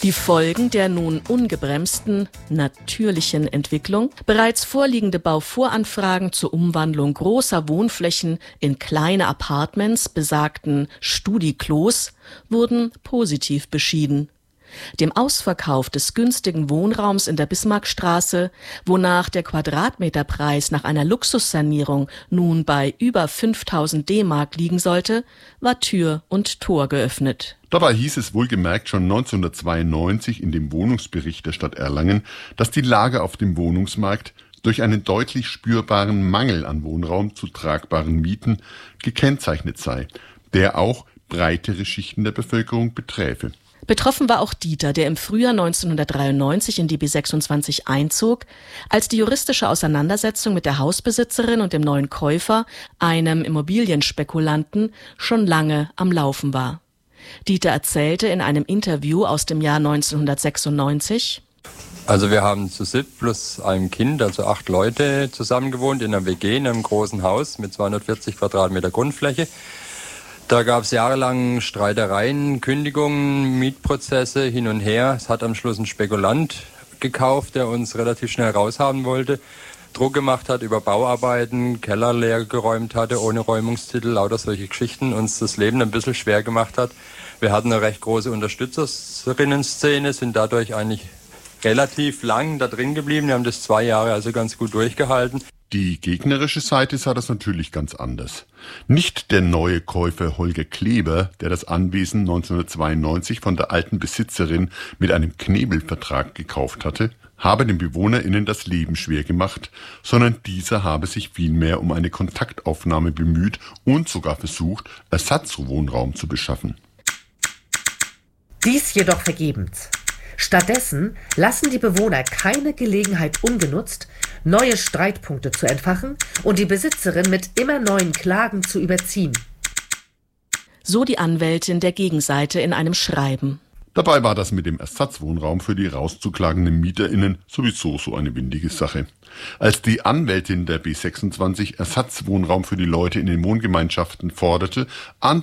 Die Folgen der nun ungebremsten, natürlichen Entwicklung, bereits vorliegende Bauvoranfragen zur Umwandlung großer Wohnflächen in kleine Apartments, besagten Studiklos, wurden positiv beschieden. Dem Ausverkauf des günstigen Wohnraums in der Bismarckstraße, wonach der Quadratmeterpreis nach einer Luxussanierung nun bei über 5.000 D-Mark liegen sollte, war Tür und Tor geöffnet. Dabei hieß es wohlgemerkt schon 1992 in dem Wohnungsbericht der Stadt Erlangen, dass die Lage auf dem Wohnungsmarkt durch einen deutlich spürbaren Mangel an Wohnraum zu tragbaren Mieten gekennzeichnet sei, der auch breitere Schichten der Bevölkerung beträfe. Betroffen war auch Dieter, der im Frühjahr 1993 in die B26 einzog, als die juristische Auseinandersetzung mit der Hausbesitzerin und dem neuen Käufer, einem Immobilienspekulanten, schon lange am Laufen war. Dieter erzählte in einem Interview aus dem Jahr 1996: Also wir haben zu 7 plus einem Kind, also 8 Leute zusammen gewohnt in einer WG, in einem großen Haus mit 240 Quadratmeter Grundfläche. Da gab es jahrelang Streitereien, Kündigungen, Mietprozesse hin und her. Es hat am Schluss ein Spekulant gekauft, der uns relativ schnell raushaben wollte, Druck gemacht hat über Bauarbeiten, Keller leer geräumt hatte, ohne Räumungstitel, lauter solche Geschichten, uns das Leben ein bisschen schwer gemacht hat. Wir hatten eine recht große Unterstützerinnen-Szene, sind dadurch eigentlich relativ lang da drin geblieben. Wir haben das 2 Jahre also ganz gut durchgehalten. Die gegnerische Seite sah das natürlich ganz anders. Nicht der neue Käufer Holger Kleber, der das Anwesen 1992 von der alten Besitzerin mit einem Knebelvertrag gekauft hatte, habe den BewohnerInnen das Leben schwer gemacht, sondern dieser habe sich vielmehr um eine Kontaktaufnahme bemüht und sogar versucht, Ersatzwohnraum zu beschaffen. Dies jedoch vergebens. Stattdessen lassen die Bewohner keine Gelegenheit ungenutzt, neue Streitpunkte zu entfachen und die Besitzerin mit immer neuen Klagen zu überziehen. So die Anwältin der Gegenseite in einem Schreiben. Dabei war das mit dem Ersatzwohnraum für die rauszuklagenden MieterInnen sowieso so eine windige Sache. Als die Anwältin der B26 Ersatzwohnraum für die Leute in den Wohngemeinschaften forderte,